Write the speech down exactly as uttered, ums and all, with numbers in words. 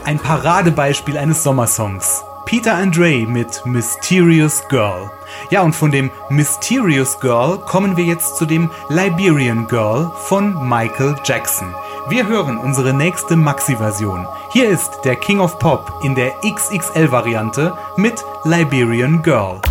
Ein Paradebeispiel eines Sommersongs. Peter Andre mit Mysterious Girl. Ja, und von dem Mysterious Girl kommen wir jetzt zu dem Liberian Girl von Michael Jackson. Wir hören unsere nächste Maxi-Version. Hier ist der King of Pop in der X X L-Variante mit Liberian Girl.